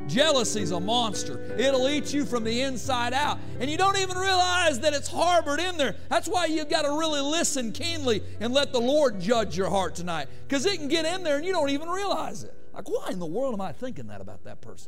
Jealousy's a monster. It'll eat you from the inside out. And you don't even realize that it's harbored in there. That's why you've got to really listen keenly and let the Lord judge your heart tonight. Because it can get in there and you don't even realize it. Like, why in the world am I thinking that about that person?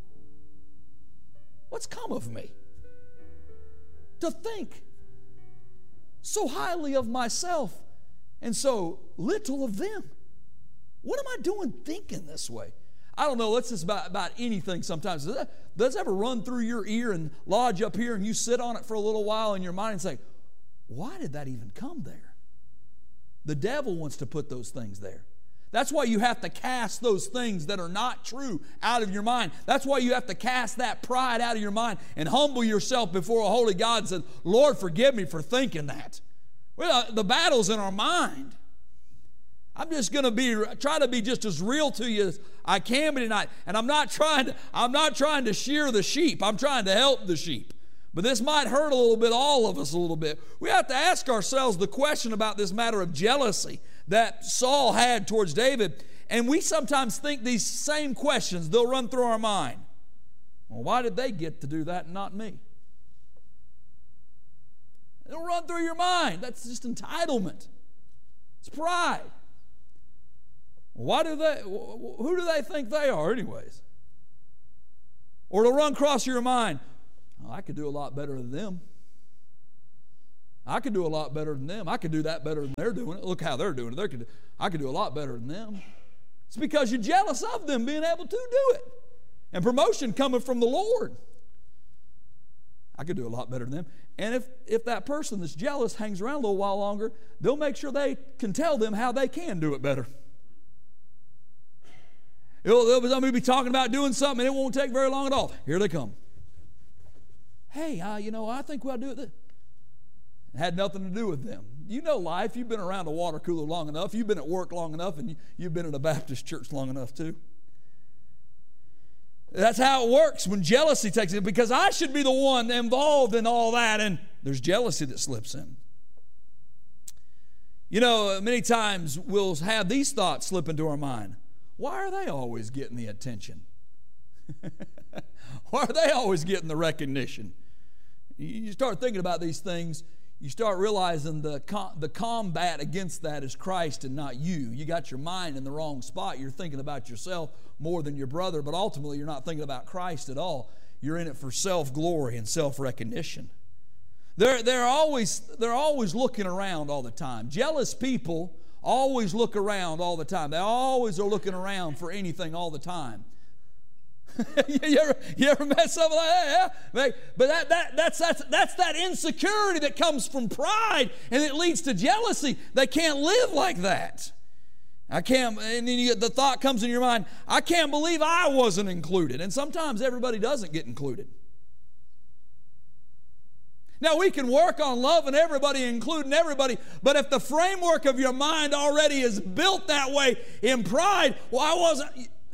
What's come of me? To think so highly of myself and so little of them. What am I doing thinking this way? I don't know, it's just about anything sometimes. Does that ever run through your ear and lodge up here and you sit on it for a little while in your mind and say, why did that even come there? The devil wants to put those things there. That's why you have to cast those things that are not true out of your mind. That's why you have to cast that pride out of your mind and humble yourself before a holy God and say, Lord, forgive me for thinking that. Well, the battle's in our mind. I'm just going to try to be just as real to you as I can be tonight. And I'm not trying to shear the sheep. I'm trying to help the sheep. But this might hurt a little bit, all of us a little bit. We have to ask ourselves the question about this matter of jealousy that Saul had towards David. And we sometimes think these same questions, they'll run through our mind. Well, why did they get to do that and not me? It'll run through your mind. That's just entitlement. It's pride. Who do they think they are anyways? Or to run across your mind, oh, I could do a lot better than them. I could do a lot better than them. I could do that better than they're doing it. Look how they're doing it. I could do a lot better than them. It's because you're jealous of them being able to do it. And promotion coming from the Lord. I could do a lot better than them. And if that person that's jealous hangs around a little while longer, they'll make sure they can tell them how they can do it better. They'll be talking about doing something and it won't take very long at all. Here they come. Hey, I think we ought to do it. It had nothing to do with them. You know life. You've been around a water cooler long enough. You've been at work long enough, and you've been at a Baptist church long enough too. That's how it works when jealousy takes it, because I should be the one involved in all that, and there's jealousy that slips in. Many times we'll have these thoughts slip into our mind. Why are they always getting the attention? Why are they always getting the recognition? You start thinking about these things, you start realizing the combat against that is Christ and not you. You got your mind in the wrong spot. You're thinking about yourself more than your brother, but ultimately you're not thinking about Christ at all. You're in it for self-glory and self-recognition. They're always looking around all the time. Jealous people always look around all the time. They always are looking around for anything all the time. you ever met something like that? Yeah? But that's that insecurity that comes from pride, and it leads to jealousy. They can't live like that. I can't, and then the thought comes in your mind, I can't believe I wasn't included. And sometimes everybody doesn't get included. Now, we can work on loving everybody, including everybody, but if the framework of your mind already is built that way in pride, well, I wasn't...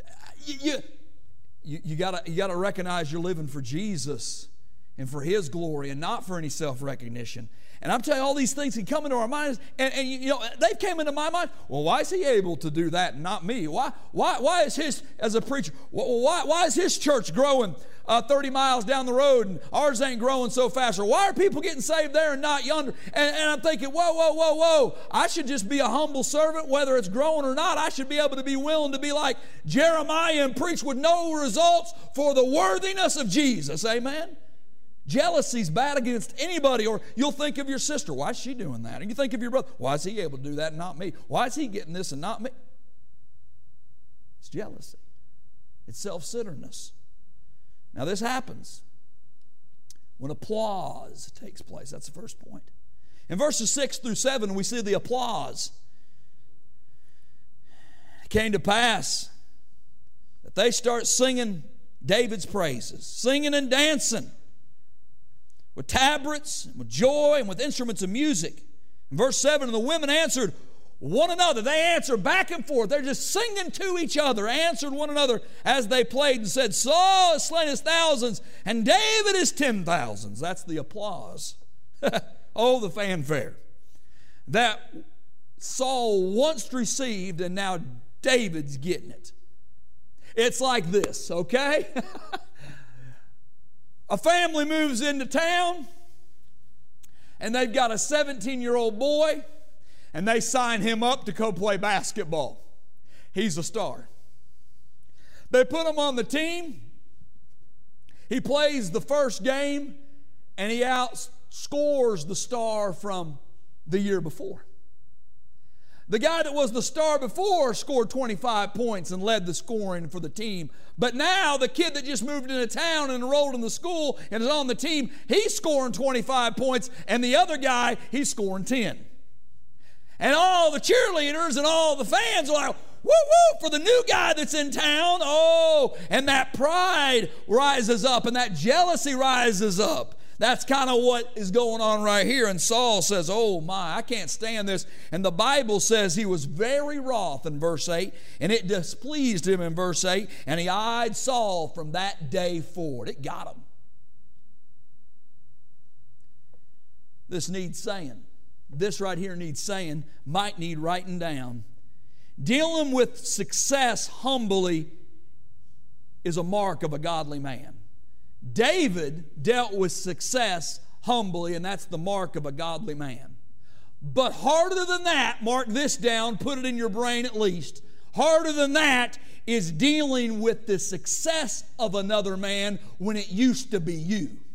You got to recognize you're living for Jesus and for His glory and not for any self-recognition. And I'm telling you, all these things can come into our minds, and they've came into my mind. Well, why is he able to do that and not me? Why is his, as a preacher, why is his church growing 30 miles down the road and ours ain't growing so fast? Or why are people getting saved there and not yonder? And I'm thinking, whoa. I should just be a humble servant, whether it's growing or not. I should be able to be willing to be like Jeremiah and preach with no results for the worthiness of Jesus. Amen? Jealousy's bad against anybody. Or you'll think of your sister, why is she doing that? And you think of your brother, why is he able to do that and not me? Why is he getting this and not me? It's jealousy. It's self-centeredness. Now this happens when applause takes place. That's the first point. In verses 6 through 7, we see the applause. It came to pass that they start singing David's praises, singing and dancing with tabrets, and with joy, and with instruments of music. In verse 7, and the women answered one another. They answered back and forth. They're just singing to each other, answered one another as they played and said, Saul has slain his thousands, and David his 10,000s. That's the applause. Oh, the fanfare that Saul once received, and now David's getting it. It's like this, okay? A family moves into town, and they've got a 17-year-old boy, and they sign him up to go play basketball. He's a star. They put him on the team. He plays the first game, and he outscores the star from the year before. The guy that was the star before scored 25 points and led the scoring for the team. But now the kid that just moved into town and enrolled in the school and is on the team, he's scoring 25 points, and the other guy, he's scoring 10. And all the cheerleaders and all the fans are like, woo woo, for the new guy that's in town. Oh, and that pride rises up and that jealousy rises up. That's kind of what is going on right here. And Saul says, oh my, I can't stand this. And the Bible says he was very wroth in verse 8, and it displeased him in verse 8, and he eyed Saul from that day forward. It got him. This needs saying. This right here needs saying, might need writing down. Dealing with success humbly is a mark of a godly man. David dealt with success humbly, and that's the mark of a godly man. But harder than that, mark this down, put it in your brain at least, harder than that is dealing with the success of another man when it used to be you.